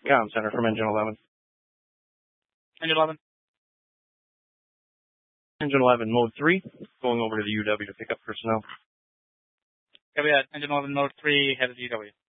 Comm Center from Engine 11. Engine 11. Engine 11, Mode 3, going over to the UW to pick up personnel. Copy that. Engine 11, Mode 3, headed to UW.